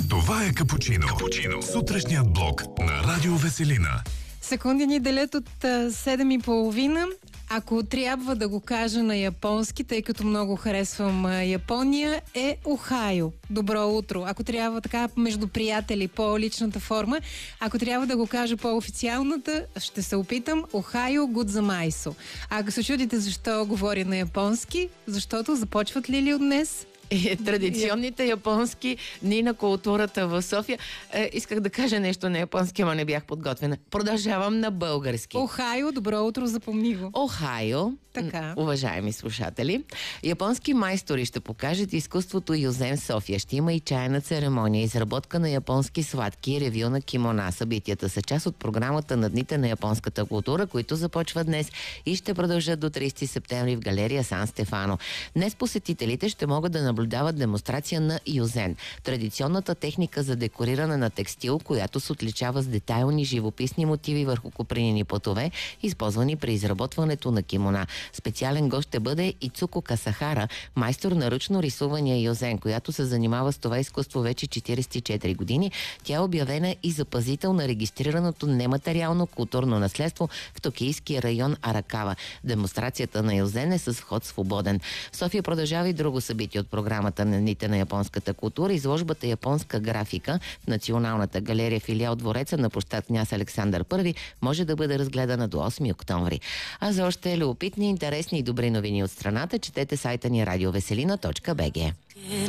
Това е Капучино. Сутрешният блок на Радио Веселина. Секунди ни делят от 7:30. Ако трябва да го кажа на японски, тъй като много харесвам Япония, е Охайо. Добро утро. Ако трябва така между приятели по личната форма, ако трябва да го кажа по-официалната, ще се опитам Охайо Гудзамайсо. Ако се чудите защо говоря на японски, защото започват ли от днес? Традиционните японски дни на културата в София. Исках да кажа нещо на японски, но не бях подготвена. Продължавам на български. Охайо, добро утро, запомни го. Охайо, така. Уважаеми слушатели, японски майстори ще покажат изкуството Юзен в София. Ще има и чайна церемония, изработка на японски сладки и ревю на кимона. Събитията са част от програмата на Дните на японската култура, които започват днес и ще продължат до 30 септември в галерия Сан Стефано. Днес посетителите ще могат да наблюдават демонстрация на юзен. Традиционната техника за декориране на текстил, която се отличава с детайлни живописни мотиви върху копринени платове, използвани при изработването на кимона. Специален гост ще бъде Ицуко Касахара, майстор на ръчно рисувания юзен, която се занимава с това изкуство вече 44 години. Тя е обявена и за пазител на регистрираното нематериално културно наследство в токийския район Аракава. Демонстрацията на юзен е с вход свободен. В София продължава и друго събитие от програмата на Дните на японската култура. Изложбата японска графика в Националната галерия филиал Двореца на площад Княз Александър I може да бъде разгледана до 8 октомври. А за още любопитни, интересни и добри новини от страната, четете сайта ни radiovеселина.bg.